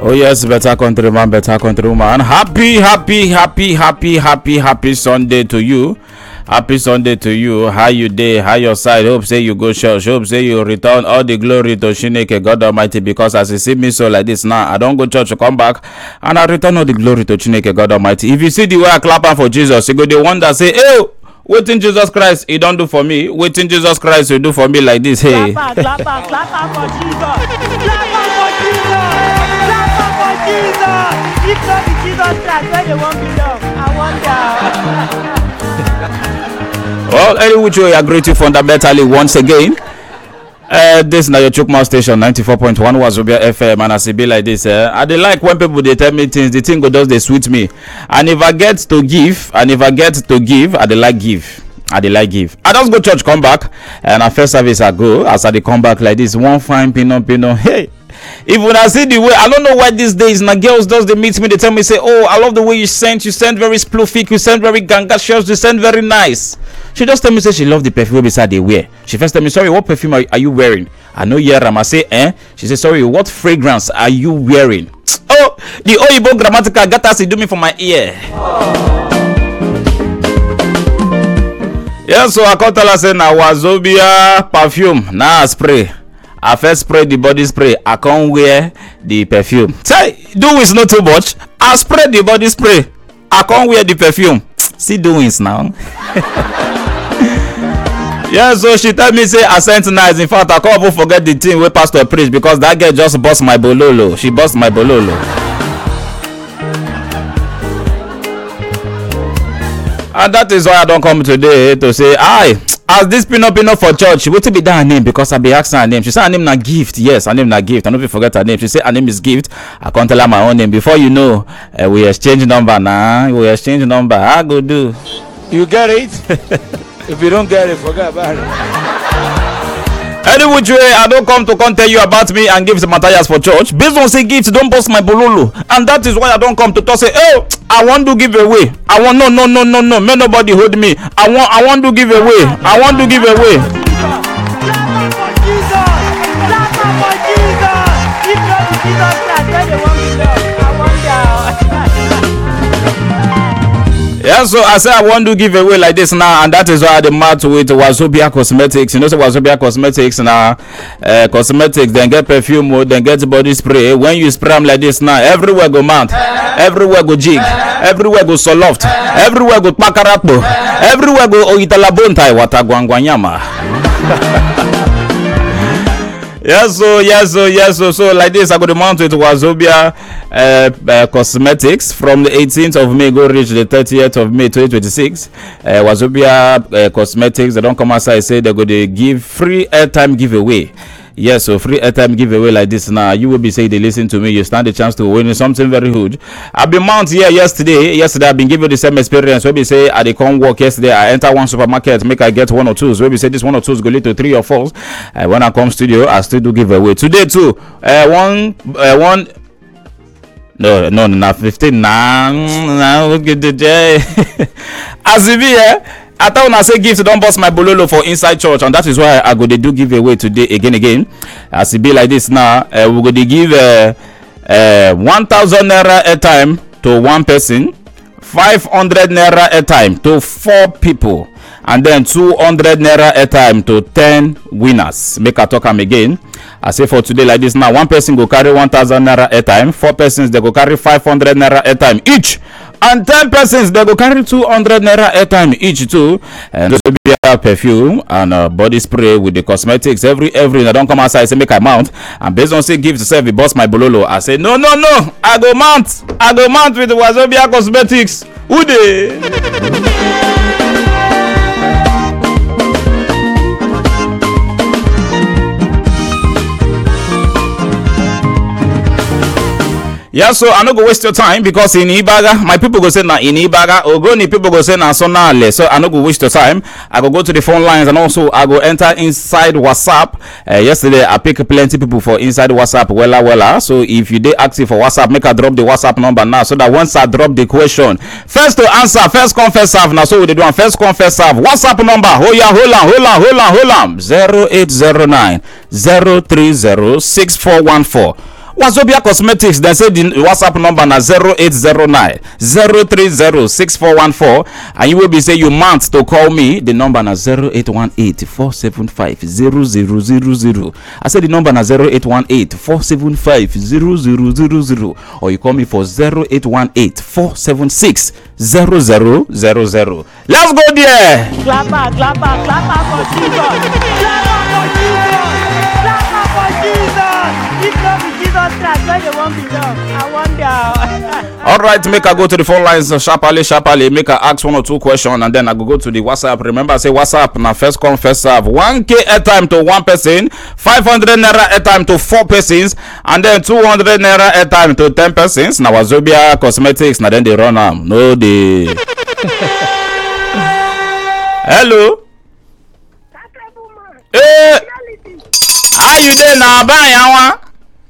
Oh yes, better countryman, better countrywoman. Happy Sunday to you. Happy Sunday to you. How you day? How your side? Hope say you go church. Hope say you return all the glory to Chineke God Almighty. Because as you see me so like this now, I don't go church to come back, and I return all the glory to Chineke God Almighty. If you see the way I clap for Jesus, you go the one that say, "Hey, waiting Jesus Christ, He don't do for me. Waiting Jesus Christ, He do for me like this." Hey. Clap for Jesus. Clap for Jesus. If not the Jesus Christ, where they won't be love. I wonder. Well, anyway, we are grateful fundamentally once again. This is your Chukma station 94.1 Wazobia FM, and as it be like this, I dey like when people they tell me things, the thing go does they sweet me. And if I get to give, I dey like give. I just go church, come back, and at first service I go. As I dey come back like this, one fine pino. Hey, if when I see the way, I don't know why these days now girls does they meet me, they tell me say, "Oh, I love the way you sent very sploofic, you sent very gangacious, you sent very nice." She just tell me say she love the perfume beside they wear. She first tell me, "Sorry, what perfume are you wearing?" I know I say, "Eh?" She say, "Sorry, what fragrance are you wearing?" Oh, the Oyibo grammatical gata do me for my ear. Yeah, so I can't tell her say na Wazobia perfume. Nah, spray. I first spray the body spray. I can't wear the perfume. Say, doings not too much. I spray the body spray. I can't wear the perfume. See doings now. Yeah, so she tell me say I sent nice. In fact, I can't even forget the thing where pastor preach because that girl just bust my bololo. She bust my bololo. And that is why I don't come today to say, as this pino for church, what to be that her name? Because I be asking her name. She said her name na gift. Yes, her name na gift. I don't forget her name. She said her name is gift. I can't tell her my own name. Before you know, we exchange number now. We exchange number. I go do. You get it? If you don't get it, forget about it. Anyway, I don't come to tell you about me and give the materials for church. Based on say gifts, don't bust my bololo. And that is why I don't come to talk say, "Oh, I want to give away. I want no. May nobody hold me. I want to give away. I want to give away." Yeah, so I say I want to give away like this now, and that is why I demand with Wazobia Cosmetics. You know, so Wazobia Cosmetics now, cosmetics, then get perfume, then get body spray. When you spray them like this now, everywhere go mount, everywhere go jig, everywhere go soft, everywhere go pakarapo, everywhere go oitalabontai watagwangwanyama. Yes, so like this, I got the mount with Wazobia Cosmetics from the 18th of May go reach the 30th of May 2026. Wazobia Cosmetics, they don't come outside say they're going to give free airtime giveaway. Yes, so free airtime giveaway like this now. You will be saying they listen to me. You stand a chance to win something very huge. I've been mount here yesterday. Yesterday I've been giving the same experience. Where we say I come work yesterday. I enter one supermarket, make I get 1 or 2s. Where we say this 1 or 2s go lead to 3 or 4s. When I come studio, I still do giveaway. Today too. One. No, not 15. Nah, look at the day. As if here. I thought when I say gift, don't bust my bololo for inside church, and that is why I go to do giveaway today again. As it be like this now, we're going to give 1,000 naira airtime to one person, 500 naira airtime to 4 people, and then 200 naira airtime to 10 winners. Make I talk them again. I say for today like this now, one person go carry 1,000 naira airtime, 4 persons they go carry 500 naira airtime each. And 10 persons they go carry 200 naira airtime each too. And those will be perfume and body spray with the cosmetics. Every I don't come outside say make I mount. And based on say give to serve the boss my bololo. I say no. I go mount with the Wazobia Cosmetics. Who dey? Yeah, so I no go waste your time because in Ibaga, my people go say na in Ibaga, Ogoni people go say na Sonale. So I no go waste your time. I go to the phone lines and also I go enter inside WhatsApp. Yesterday I pick plenty people for inside WhatsApp. Wella. So if you dey active for WhatsApp, make I drop the WhatsApp number now so that once I drop the question, first to answer, first come first serve. Now so we dey do first come first serve. WhatsApp number, hold on. 0809 030 6414. Wazobia Cosmetics, then say the WhatsApp number na 0809 030 6414, and you will be say you mount to call me. The number na 0818 475 0000. I said the number na 0818 475 0000, or you call me for 0818 476 0000. Let's go there. Clapper for Jesus. Clapper for Jesus. Clapper for Jesus. If not be Jesus Christ, where they won't belong. I wonder. All right, make I go to the phone lines sharply. Make I ask 1 or 2 questions, and then I go to the WhatsApp. Remember, I say WhatsApp now first come first serve. 1K airtime to 1 person, 500 naira airtime to 4 persons, and then 200 naira airtime to 10 persons. Now Wazobia Cosmetics, now then they run am. No they. Hello. Hey. How you doing now? Bye, Yawa.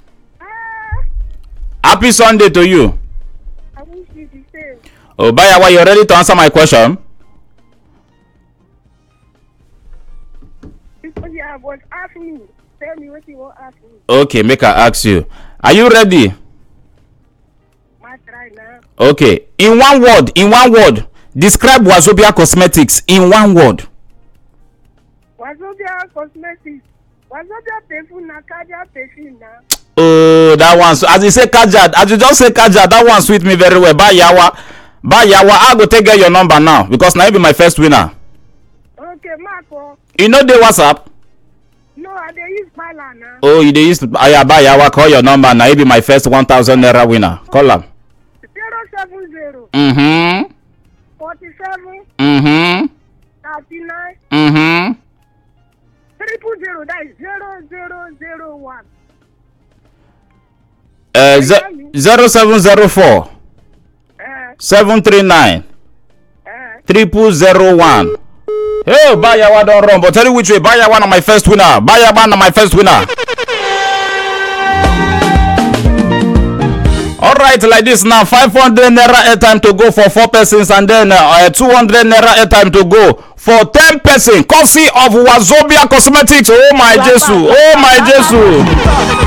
Happy Sunday to you. I wish you the same. Oh, Bayawa, you ready to answer my question? Because you have what ask me. Tell me what you want to ask me. Okay, make I ask you. Are you ready? My try now. Okay. In one word, describe Wazobia Cosmetics in one word. Wazobia Cosmetics. Wazobia perfume na Kaja perfume na. Oh, that one. So, as you say Kaja, as you just say Kaja, that one sweet me very well. Bayawa, I go take your number now because now you be my first winner. Okay, Marco. You know the WhatsApp? No, I dey use Bala now. Oh, you dey use Bayawa, call your number now. You be my first 1,000 naira winner. Call am. 070. 47. 39. 000. That is 0001. 0704 739 0001. Hey, Bayawa don't run, but tell you which way. Bayawa na my first winner. Bayawa na my first winner. All right, like this now, 500 naira airtime to go for 4 persons, and then 200 naira airtime to go for 10 persons. Courtesy of Wazobia Cosmetics. Oh my Jesus! Oh my Jesus!